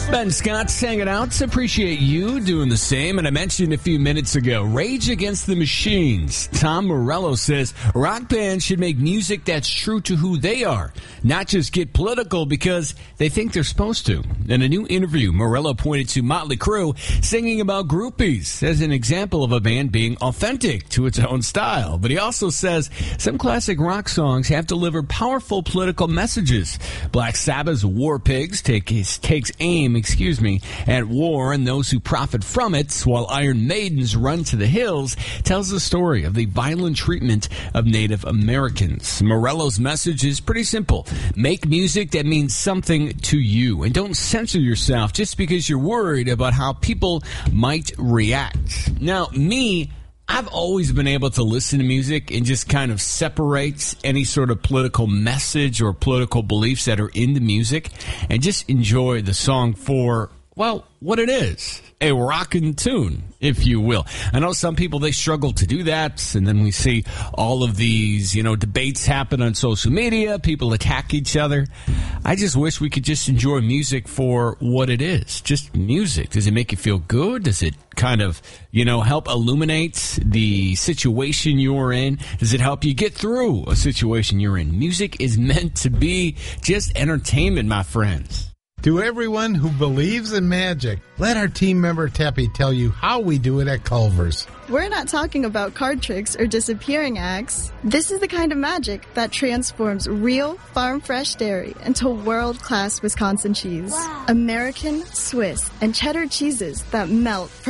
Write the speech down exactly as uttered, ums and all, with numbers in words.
Ben Scott's hanging out. Appreciate you doing the same. And I mentioned a few minutes ago, Rage Against the Machines. Tom Morello says rock bands should make music that's true to who they are, not just get political because they think they're supposed to. In a new interview, Morello pointed to Motley Crue singing about groupies as an example of a band being authentic to its own style. But he also says some classic rock songs have delivered powerful political messages. Black Sabbath's War Pigs take, takes aim excuse me, at war and those who profit from it, while Iron Maiden's Run to the Hills tells the story of the violent treatment of Native Americans. Morello's message is pretty simple. Make music that means something to you, and don't censor yourself just because you're worried about how people might react. Now, me, I've always been able to listen to music and just kind of separate any sort of political message or political beliefs that are in the music and just enjoy the song for, well, what it is. A rockin' tune, if you will. I know some people, they struggle to do that, and then we see all of these, you know, debates happen on social media. People attack each other. I just wish we could just enjoy music for what it is. Just music. Does it make you feel good? Does it kind of, you know, help illuminate the situation you're in? Does it help you get through a situation you're in? Music is meant to be just entertainment, my friends. To everyone who believes in magic, let our team member Teppy tell you how we do it at Culver's. We're not talking about card tricks or disappearing acts. This is the kind of magic that transforms real farm-fresh dairy into world-class Wisconsin cheese. Wow. American, Swiss, and cheddar cheeses that melt